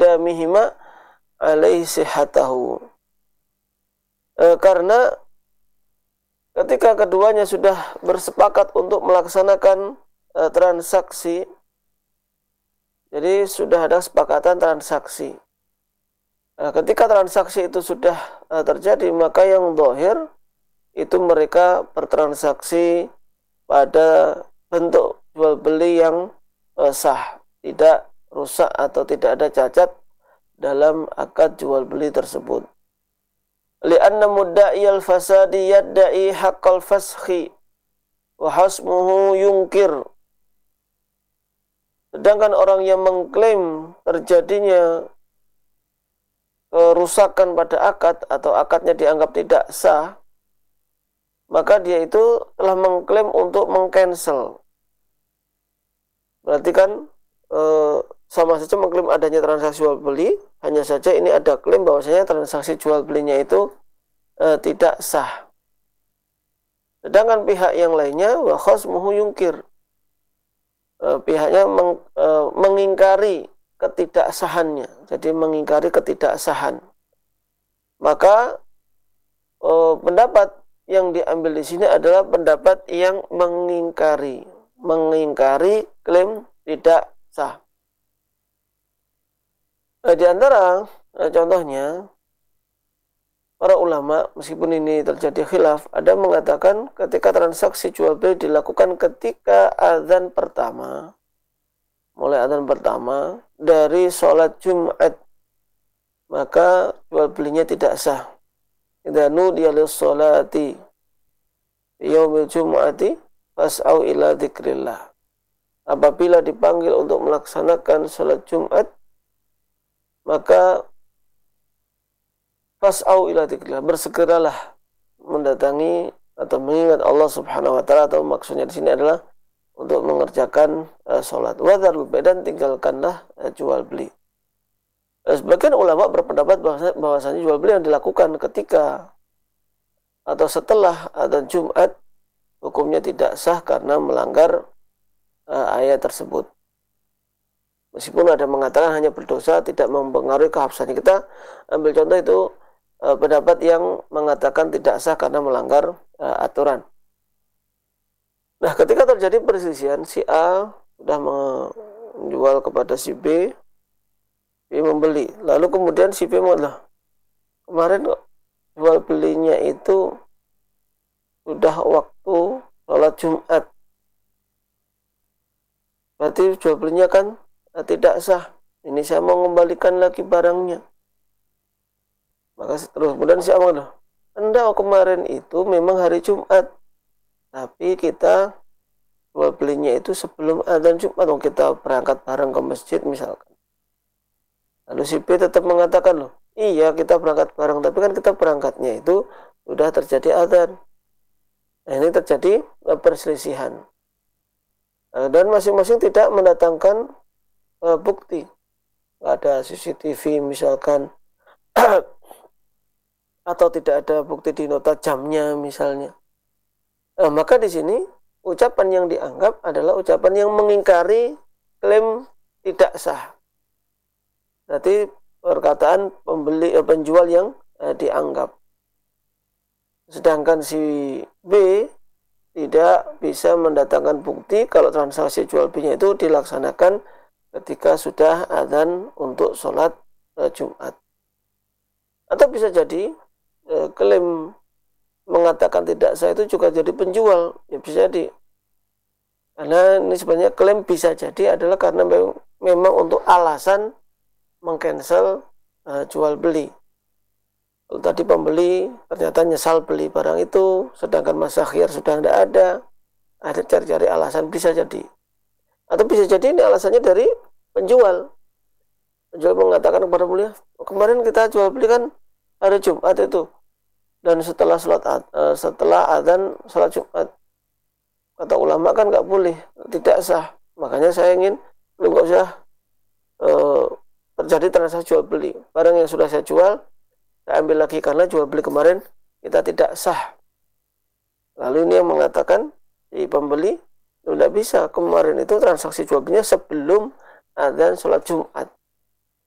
iqdamihima alaihi sihhatahu. Karena ketika keduanya sudah bersepakat untuk melaksanakan transaksi, jadi sudah ada kesepakatan transaksi. Ketika transaksi itu sudah terjadi, maka yang zahir itu mereka bertransaksi pada bentuk jual beli yang sah, tidak rusak atau tidak ada cacat dalam akad jual beli tersebut. Li'anna mudda'iyal fasadi yadda'i haqqal faskhi wa hasmuhu yunkir. Sedangkan orang yang mengklaim terjadinya kerusakan pada akad atau akadnya dianggap tidak sah, maka dia itu telah mengklaim untuk mengcancel. Berarti kan sama saja mengklaim adanya transaksi jual beli, hanya saja ini ada klaim bahwasanya transaksi jual belinya itu tidak sah. Sedangkan pihak yang lainnya wa khasmuhu yunkir, pihaknya mengingkari ketidaksahannya, jadi mengingkari ketidaksahan. Maka pendapat yang diambil di sini adalah pendapat yang mengingkari klaim tidak sah. Di antara contohnya, para ulama, meskipun ini terjadi khilaf, ada mengatakan ketika transaksi jual beli dilakukan ketika azan pertama, mulai azan pertama dari sholat Jumat, maka jual belinya tidak sah. Idza nudiya lis-sholati yaumil jum'ati fas'au ila dzikrillah. Apabila dipanggil untuk melaksanakan sholat Jumat, maka fas'au ila dzikrillah, bersegeralah mendatangi atau mengingat Allah Subhanahu wa taala, atau maksudnya di sini adalah untuk mengerjakan sholat. Wadharul bai', dan tinggalkanlah jual beli. Sebagian ulama berpendapat bahwasanya jual beli yang dilakukan ketika atau setelah adzan Jumat hukumnya tidak sah karena melanggar ayat tersebut. Meskipun ada mengatakan hanya berdosa, tidak mempengaruhi kehabsaannya. Kita ambil contoh itu pendapat yang mengatakan tidak sah karena melanggar aturan. Nah, ketika terjadi perselisihan, si A sudah menjual kepada si B membeli. Lalu kemudian si B mengatakan, kemarin kok jual belinya itu sudah waktu sholat Jumat. Berarti jual belinya kan tidak sah. Ini saya mau mengembalikan lagi barangnya. Maka terus kemudian si A mengatakan, enggak, kemarin itu memang hari Jumat, tapi kita jual belinya itu sebelum adzan Jumat. Kita berangkat bareng ke masjid misalkan. Lalu si B tetap mengatakan, loh, iya kita berangkat bareng, tapi kan kita berangkatnya itu sudah terjadi adzan. Nah, ini terjadi perselisihan. Dan masing-masing tidak mendatangkan bukti. Ada CCTV misalkan, atau tidak ada bukti di nota jamnya misalnya. Maka di sini ucapan yang dianggap adalah ucapan yang mengingkari klaim tidak sah. Berarti perkataan penjual yang dianggap. Sedangkan si B tidak bisa mendatangkan bukti kalau transaksi jual belinya itu dilaksanakan ketika sudah adzan untuk sholat Jumat. Atau bisa jadi klaim mengatakan tidak sah itu juga jadi penjual, ya bisa jadi. Karena ini sebenarnya klaim bisa jadi adalah karena memang untuk alasan mengcancel jual beli. Kalau tadi pembeli ternyata nyesal beli barang itu, sedangkan masa khiyar sudah tidak ada cari-cari alasan, bisa jadi. Atau bisa jadi ini alasannya dari penjual. Penjual mengatakan kepada pembeli, kemarin kita jual beli kan hari Jumat itu, dan setelah adzan sholat Jumat, kata ulama kan nggak boleh, tidak sah. Makanya saya ingin nggak usah terjadi transaksi jual beli. Barang yang sudah saya jual, saya ambil lagi karena jual beli kemarin kita tidak sah. Lalu ini yang mengatakan si pembeli, tidak bisa, kemarin itu transaksi jual belinya sebelum adzan sholat Jumat.